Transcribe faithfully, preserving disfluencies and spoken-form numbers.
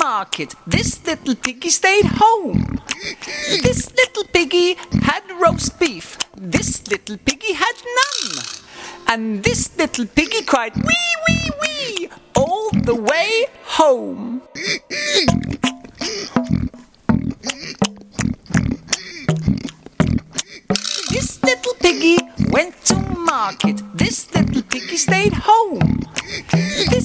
market. This little piggy stayed home. This little piggy had roast beef. This little piggy had none. And this little piggy cried wee, wee, wee all the way home. This little piggy went to market. This little piggy stayed home. This